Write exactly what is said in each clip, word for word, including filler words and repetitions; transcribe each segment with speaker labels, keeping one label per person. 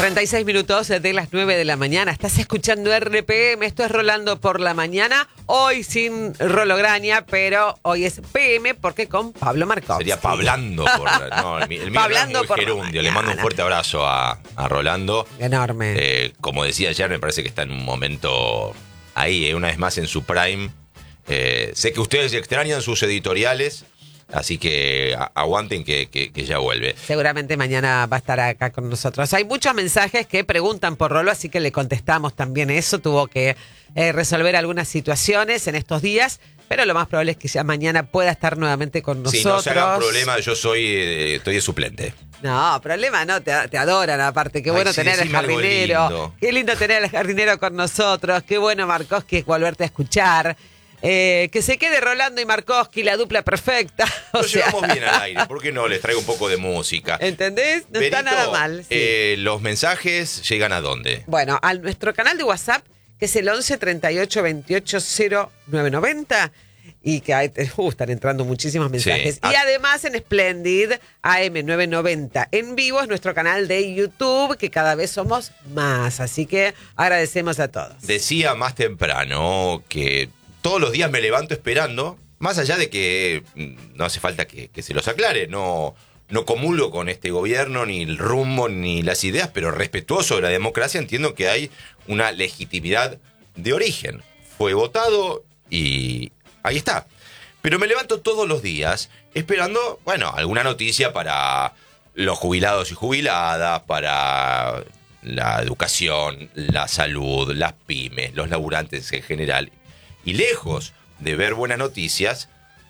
Speaker 1: treinta y seis minutos de las nueve de la mañana. Estás escuchando R P M. Esto es Rolando por la mañana. Hoy sin Rolograña, pero hoy es P M porque con Pablo Markovsky.
Speaker 2: Sería Pablando por la, no, el, el mío
Speaker 1: Pablando
Speaker 2: no es muy
Speaker 1: por la
Speaker 2: gerundio. Le mando un
Speaker 1: mañana.
Speaker 2: fuerte abrazo a, a Rolando.
Speaker 1: Enorme.
Speaker 2: Eh, como decía ayer, me parece que está en un momento ahí, eh, una vez más en su prime. Eh, sé que ustedes extrañan sus editoriales, así que a, aguanten que, que, que ya vuelve.
Speaker 1: Seguramente mañana va a estar acá con nosotros. Hay muchos mensajes que preguntan por Rolo, así que le contestamos también eso. Tuvo que eh, resolver algunas situaciones en estos días, pero lo más probable es que ya mañana pueda estar nuevamente con nosotros.
Speaker 2: Si no se hagan problema, yo soy eh, estoy de suplente.
Speaker 1: No, problema no, te, te adoran aparte. Qué
Speaker 2: Ay,
Speaker 1: bueno
Speaker 2: sí,
Speaker 1: tener al
Speaker 2: decime algo
Speaker 1: jardinero.
Speaker 2: lindo.
Speaker 1: Qué lindo tener al jardinero con nosotros. Qué bueno, Markovsky, volverte a escuchar. Eh, que se quede Rolando y Markovsky, la dupla perfecta. O
Speaker 2: Nos
Speaker 1: sea,
Speaker 2: llevamos bien al aire, ¿por qué no? Les traigo un poco de música.
Speaker 1: ¿entendés? No
Speaker 2: Benito,
Speaker 1: está nada mal. Sí.
Speaker 2: eh, ¿los mensajes llegan a dónde?
Speaker 1: Bueno, a nuestro canal de WhatsApp, que es el once treinta y ocho veintiocho cero nueve noventa, y que hay, uh, están entrando muchísimos mensajes.
Speaker 2: Sí.
Speaker 1: Y además en Splendid A M novecientos noventa en vivo es nuestro canal de YouTube, que cada vez somos más. Así que agradecemos a todos.
Speaker 2: Decía más temprano que todos los días me levanto esperando, más allá de que mm, no hace falta que, que se los aclare, no, no comulgo con este gobierno, ni el rumbo, ni las ideas, pero respetuoso de la democracia, entiendo que hay una legitimidad de origen. Fue votado y ahí está. Pero me levanto todos los días esperando, bueno, alguna noticia para los jubilados y jubiladas, para la educación, la salud, las pymes, los laburantes en general. Y lejos de ver buenas noticias,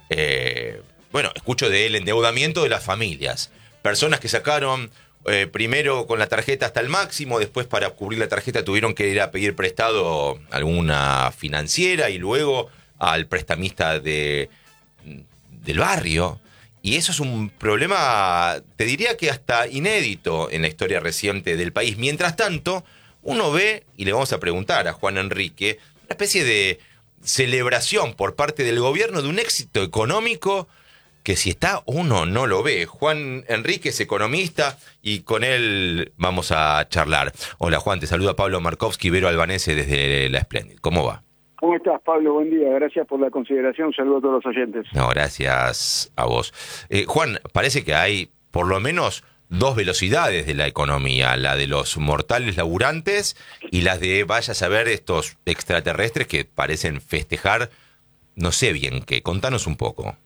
Speaker 2: eh, bueno, escucho del endeudamiento de las familias. Personas que sacaron eh, primero con la tarjeta hasta el máximo, después para cubrir la tarjeta tuvieron que ir a pedir prestado a alguna financiera y luego al prestamista de, del barrio. Y eso es un problema, te diría que hasta inédito en la historia reciente del país. Mientras tanto, uno ve, y le vamos a preguntar a Juan Enrique, una especie de celebración por parte del gobierno de un éxito económico que si está uno no lo ve. Juan Enrique es economista y con él vamos a charlar. Hola Juan, te saluda Pablo Markovsky, Vero Albanese desde La Splendid. ¿Cómo va?
Speaker 3: ¿Cómo estás, Pablo? Buen día. Gracias por la consideración. Un saludo a todos los oyentes.
Speaker 2: No, gracias a vos. Eh, Juan, parece que hay por lo menos dos velocidades de la economía, la de los mortales laburantes y las de, vaya a saber, estos extraterrestres que parecen festejar, no sé bien qué. Contanos un poco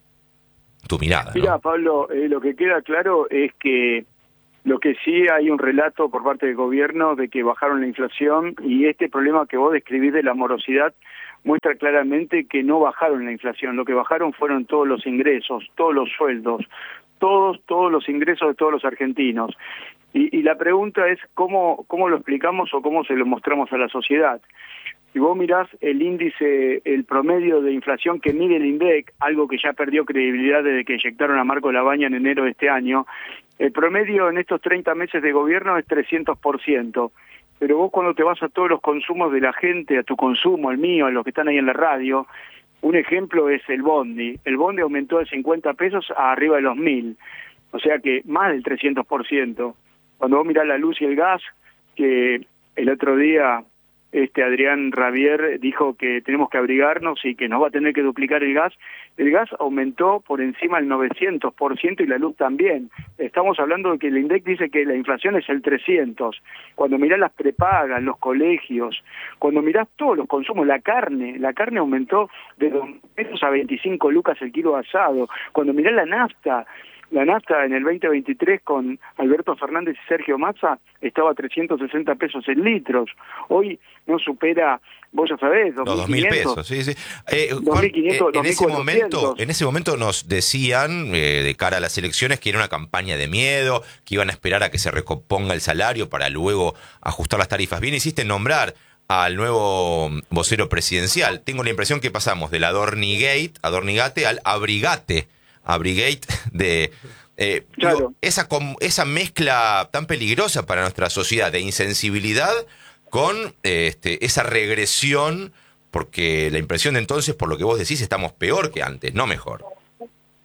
Speaker 2: tu mirada.
Speaker 3: Mira,
Speaker 2: ¿no?
Speaker 3: Pablo, eh, lo que queda claro es que lo que sí hay un relato por parte del gobierno de que bajaron la inflación y este problema que vos describís de la morosidad muestra claramente que no bajaron la inflación. Lo que bajaron fueron todos los ingresos, todos los sueldos, todos todos los ingresos de todos los argentinos. Y, y la pregunta es cómo, cómo lo explicamos o cómo se lo mostramos a la sociedad. Si vos mirás el índice, el promedio de inflación que mide el INDEC, algo que ya perdió credibilidad desde que inyectaron a Marco Labaña en enero de este año, el promedio en estos treinta meses de gobierno es trescientos por ciento. Pero vos cuando te vas a todos los consumos de la gente, a tu consumo, al mío, a los que están ahí en la radio, un ejemplo es el bondi. El bondi aumentó de cincuenta pesos a arriba de los mil. O sea que más del trescientos por ciento. Cuando vos mirás la luz y el gas, que el otro día este Adrián Rabier dijo que tenemos que abrigarnos y que nos va a tener que duplicar el gas, el gas aumentó por encima del novecientos por ciento y la luz también. Estamos hablando de que el INDEC dice que la inflación es el trescientos. Cuando mirás las prepagas, los colegios, cuando mirás todos los consumos, la carne, la carne aumentó de dos pesos a veinticinco lucas el kilo asado. Cuando mirás la nafta, la nafta en el veinte veintitrés con Alberto Fernández y Sergio Massa estaba a trescientos sesenta pesos el litro. Hoy no supera, vos ya sabés,
Speaker 2: dos mil pesos, sí, sí. Eh, Juan,
Speaker 3: dos mil quinientos,
Speaker 2: eh, en ese
Speaker 3: dos mil cuatrocientos.
Speaker 2: momento, en ese momento nos decían, eh, de cara a las elecciones, que era una campaña de miedo, que iban a esperar a que se recomponga el salario para luego ajustar las tarifas. Bien hiciste nombrar al nuevo vocero presidencial. Tengo la impresión que pasamos del Adornigate, Adornigate al Abrigate. Abrigate de eh,
Speaker 3: claro.
Speaker 2: digo, esa, esa mezcla tan peligrosa para nuestra sociedad de insensibilidad con eh, este, esa regresión, porque la impresión de entonces, por lo que vos decís, estamos peor que antes, no mejor.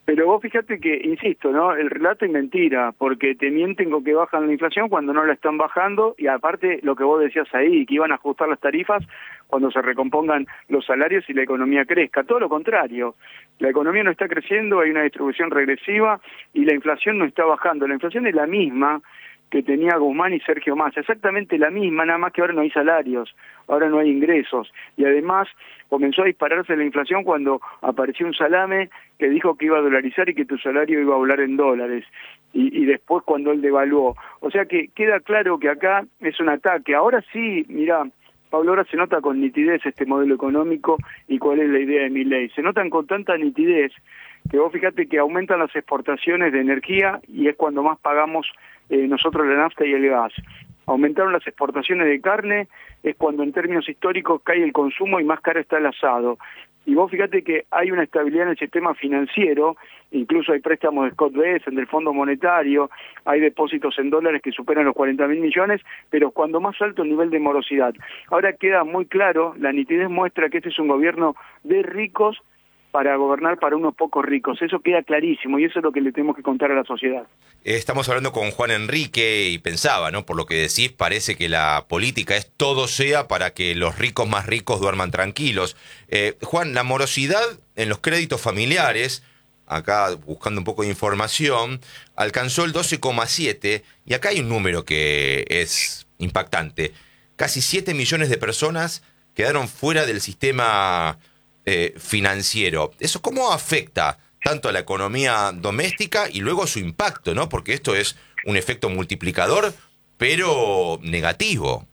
Speaker 3: Pero vos fíjate que, insisto, ¿no? El relato es mentira, porque te mienten con que bajan la inflación cuando no la están bajando, y aparte lo que vos decías ahí, que iban a ajustar las tarifas cuando se recompongan los salarios y la economía crezca. Todo lo contrario, la economía no está creciendo, hay una distribución regresiva y la inflación no está bajando. La inflación es la misma que tenía Guzmán y Sergio Massa, exactamente la misma, nada más que ahora no hay salarios, ahora no hay ingresos, y además comenzó a dispararse la inflación cuando apareció un salame que dijo que iba a dolarizar y que tu salario iba a volar en dólares, y, y después cuando él devaluó. O sea que queda claro que acá es un ataque. Ahora sí, mirá, Pablo, ahora se nota con nitidez este modelo económico y cuál es la idea de Milei. Se notan con tanta nitidez que vos fíjate que aumentan las exportaciones de energía y es cuando más pagamos eh, nosotros la nafta y el gas. Aumentaron las exportaciones de carne, es cuando en términos históricos cae el consumo y más caro está el asado. Y vos fíjate que hay una estabilidad en el sistema financiero, incluso hay préstamos de Scott Bessent, del Fondo Monetario, hay depósitos en dólares que superan los cuarenta mil millones, pero cuando más alto el nivel de morosidad. Ahora queda muy claro, la nitidez muestra que este es un gobierno de ricos para gobernar para unos pocos ricos. Eso queda clarísimo y eso es lo que le tenemos que contar a la sociedad.
Speaker 2: Estamos hablando con Juan Enrique y pensaba, ¿no? Por lo que decís, parece que la política es todo sea para que los ricos más ricos duerman tranquilos. Eh, Juan, la morosidad en los créditos familiares, acá buscando un poco de información, alcanzó el doce coma siete y acá hay un número que es impactante. Casi siete millones de personas quedaron fuera del sistema eh, financiero. ¿Eso cómo afecta tanto a la economía doméstica y luego su impacto, ¿no? Porque esto es un efecto multiplicador, pero negativo.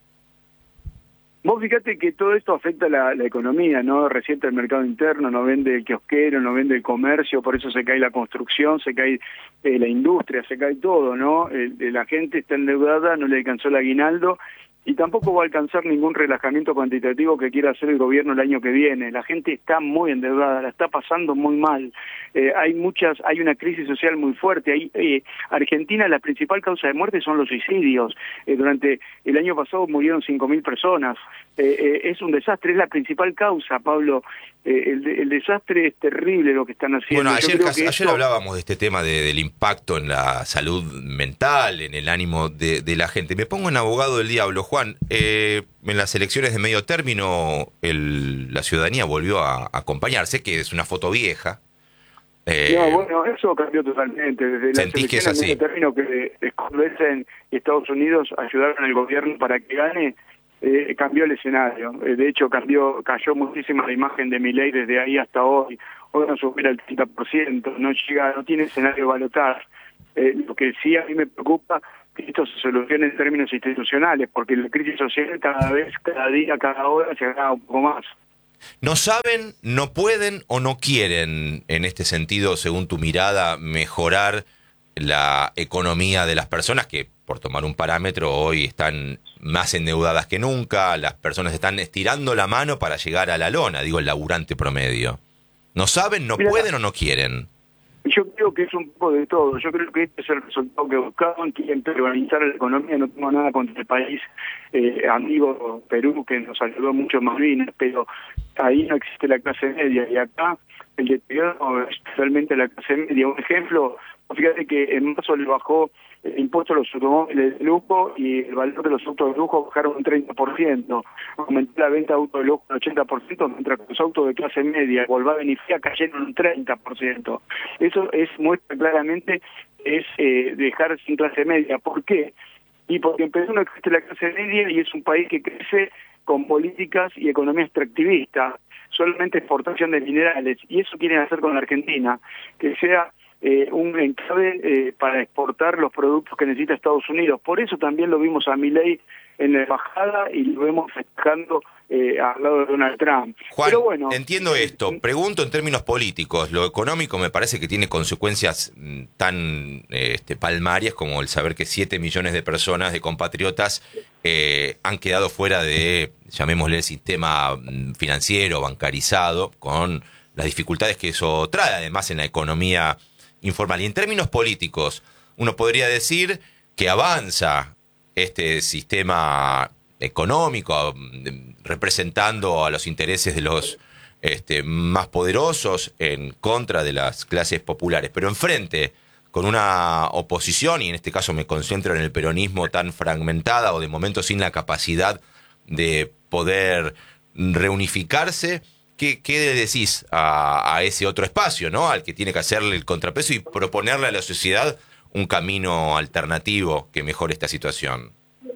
Speaker 3: Vos fíjate que todo esto afecta la, la economía, ¿no? Resiente el mercado interno, no vende el kiosquero, no vende el comercio, por eso se cae la construcción, se cae eh, la industria, se cae todo, ¿no? El, la gente está endeudada, no le alcanzó el aguinaldo, y tampoco va a alcanzar ningún relajamiento cuantitativo que quiera hacer el gobierno el año que viene. La gente está muy endeudada, la está pasando muy mal. Eh, hay muchas, hay una crisis social muy fuerte. Hay, eh, Argentina, la principal causa de muerte son los suicidios. Eh, durante el año pasado murieron cinco mil personas. Eh, eh, es un desastre, es la principal causa, Pablo. Eh, el, el desastre es terrible lo que están haciendo.
Speaker 2: Bueno, ayer, casi, ayer
Speaker 3: esto...
Speaker 2: hablábamos de este tema de, del impacto en la salud mental, en el ánimo de, de la gente. Me pongo en abogado del diablo, Juan. Eh, en las elecciones de medio término, el, la ciudadanía volvió a, a acompañarse, que es una foto vieja.
Speaker 3: Eh, no, bueno, eso cambió totalmente. Desde las elecciones de medio término que Scott Bessent y Estados Unidos ayudaron al gobierno para que gane, Eh, cambió el escenario. Eh, de hecho, cambió, cayó muchísimo la imagen de Milei desde ahí hasta hoy. Hoy no supera el treinta por ciento, no llega, no tiene escenario de balotaje. Eh, lo que sí a mí me preocupa que esto se solucione en términos institucionales, porque la crisis social cada vez, cada día, cada hora se agrava un poco más.
Speaker 2: ¿No saben, no pueden o no quieren, en este sentido, según tu mirada, mejorar la economía de las personas que, por tomar un parámetro, hoy están más endeudadas que nunca? Las personas están estirando la mano para llegar a la lona, digo, el laburante promedio. ¿No saben, no Mira, pueden o no quieren?
Speaker 3: Yo creo que es un poco de todo. Yo creo que este es el resultado que buscaban, quieren peruanizar la economía. No tengo nada contra el país eh, amigo Perú, que nos ayudó mucho en Malvinas, pero ahí no existe la clase media, y acá el deterioro es totalmente la clase media. Un ejemplo, fíjate que en marzo le bajó el impuesto a los automóviles de lujo y el valor de los autos de lujo bajaron un treinta por ciento. Aumentó la venta de autos de lujo un ochenta por ciento, mientras que los autos de clase media, Volkswagen y Fiat, cayeron un treinta por ciento. Eso es muestra claramente es eh, dejar sin clase media. ¿Por qué? Y porque en Perú no existe la clase media y es un país que crece con políticas y economía extractivista, solamente exportación de minerales, y eso quieren hacer con la Argentina, que sea Eh, un enclave eh, para exportar los productos que necesita Estados Unidos. Por eso también lo vimos a Milei en la embajada y lo vemos festejando eh, al lado de Donald Trump.
Speaker 2: Juan,
Speaker 3: Pero bueno,
Speaker 2: entiendo esto. Pregunto en términos políticos. Lo económico me parece que tiene consecuencias tan eh, este, palmarias como el saber que siete millones de personas, de compatriotas, eh, han quedado fuera de, llamémosle, el sistema financiero, bancarizado, con las dificultades que eso trae, además, en la economía informal. Y en términos políticos, uno podría decir que avanza este sistema económico representando a los intereses de los este, más poderosos en contra de las clases populares, pero enfrente con una oposición, y en este caso me concentro en el peronismo tan fragmentada o de momento sin la capacidad de poder reunificarse, ¿qué, qué le decís a, a ese otro espacio, ¿no? Al que tiene que hacerle el contrapeso y proponerle a la sociedad un camino alternativo que mejore esta situación?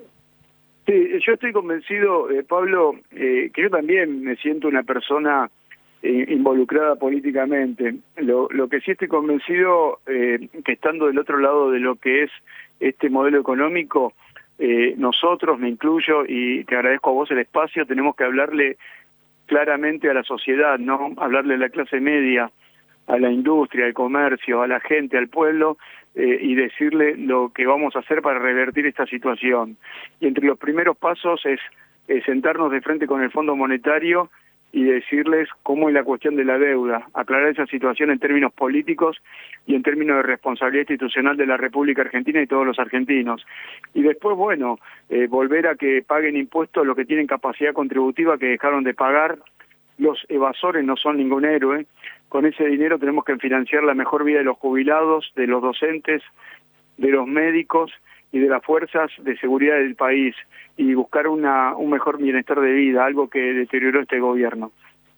Speaker 3: Sí, yo estoy convencido, eh, Pablo, eh, que yo también me siento una persona eh, involucrada políticamente. Lo, lo que sí estoy convencido, eh, que estando del otro lado de lo que es este modelo económico, eh, nosotros, me incluyo, y te agradezco a vos el espacio, tenemos que hablarle claramente a la sociedad, ¿no? Hablarle a la clase media, a la industria, al comercio, a la gente, al pueblo, eh, y decirle lo que vamos a hacer para revertir esta situación. Y entre los primeros pasos es, es sentarnos de frente con el Fondo Monetario y decirles cómo es la cuestión de la deuda, aclarar esa situación en términos políticos y en términos de responsabilidad institucional de la República Argentina y todos los argentinos. Y después, bueno, eh, volver a que paguen impuestos los que tienen capacidad contributiva que dejaron de pagar. Los evasores no son ningún héroe. Con ese dinero tenemos que financiar la mejor vida de los jubilados, de los docentes, de los médicos y de las fuerzas de seguridad del país, y buscar una, un mejor bienestar de vida, algo que deterioró este gobierno.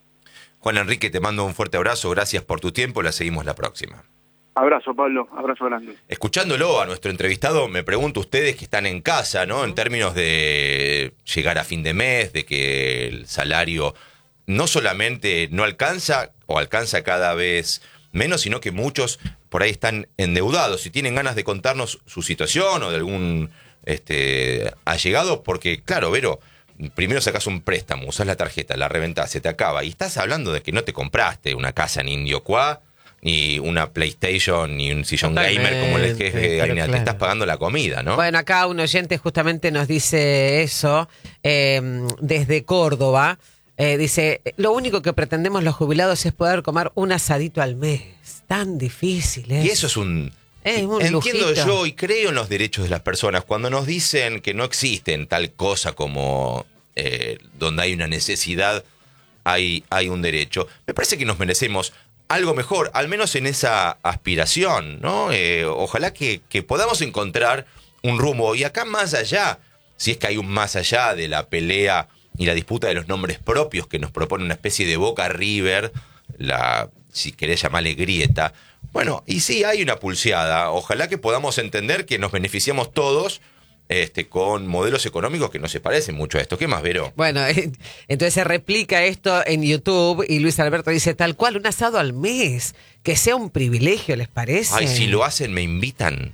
Speaker 2: Juan Enrique, te mando un fuerte abrazo, gracias por tu tiempo, la seguimos la próxima.
Speaker 3: Abrazo, Pablo, abrazo grande.
Speaker 2: Escuchándolo a nuestro entrevistado, me pregunto ustedes que están en casa, ¿no? En términos de llegar a fin de mes, de que el salario no solamente no alcanza o alcanza cada vez menos, sino que muchos por ahí están endeudados y tienen ganas de contarnos su situación o de algún este, allegado, porque claro, Vero, primero sacas un préstamo, usas la tarjeta, la reventás, se te acaba, y estás hablando de que no te compraste una casa en Indio Cuá, ni una PlayStation, ni un sillón
Speaker 1: Totalmente,
Speaker 2: gamer como el que es de Gainat,
Speaker 1: claro.
Speaker 2: Te estás pagando la comida, ¿no?
Speaker 1: Bueno, acá un oyente justamente nos dice eso, eh, desde Córdoba. Eh, dice, lo único que pretendemos los jubilados es poder comer un asadito al mes. Tan difícil, ¿eh?
Speaker 2: Y eso es un...
Speaker 1: Es un
Speaker 2: Entiendo
Speaker 1: lujito.
Speaker 2: yo y creo en los derechos de las personas. Cuando nos dicen que no existen tal cosa como eh, donde hay una necesidad, hay, hay un derecho, me parece que nos merecemos algo mejor, al menos en esa aspiración, ¿no? Eh, ojalá que, que podamos encontrar un rumbo. Y acá más allá, si es que hay un más allá de la pelea y la disputa de los nombres propios que nos propone una especie de Boca River, la, si querés llamarle grieta, bueno, y sí hay una pulseada. Ojalá que podamos entender que nos beneficiamos todos este, con modelos económicos que no se parecen mucho a esto. ¿Qué más, Vero?
Speaker 1: Bueno, eh, entonces se replica esto en YouTube y Luis Alberto dice, tal cual, un asado al mes, que sea un privilegio, ¿les parece?
Speaker 2: Ay, si lo hacen, me invitan.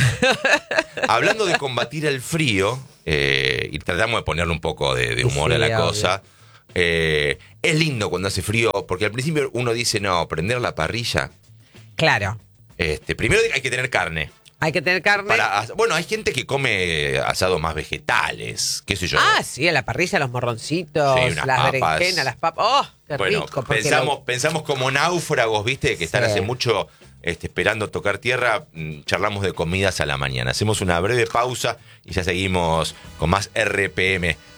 Speaker 2: Hablando de combatir el frío, eh, y tratamos de ponerle un poco de, de humor
Speaker 1: Sí,
Speaker 2: a la
Speaker 1: obvio.
Speaker 2: cosa, eh, es lindo cuando hace frío, porque al principio uno dice, no, prender la parrilla.
Speaker 1: Claro,
Speaker 2: Este, primero hay que tener carne.
Speaker 1: hay que tener carne.
Speaker 2: Para, as- bueno, hay gente que come asados más vegetales, qué sé yo.
Speaker 1: Ah, sí, a la parrilla, los morroncitos,
Speaker 2: Sí, unas
Speaker 1: las
Speaker 2: papas.
Speaker 1: berenjenas, las papas. ¡Oh, qué
Speaker 2: Bueno,
Speaker 1: rico! porque
Speaker 2: pensamos,
Speaker 1: lo-
Speaker 2: pensamos como náufragos, ¿viste? Que están
Speaker 1: Sí.
Speaker 2: hace mucho este, esperando tocar tierra. mm, Charlamos de comidas a la mañana. Hacemos una breve pausa y ya seguimos con más R P M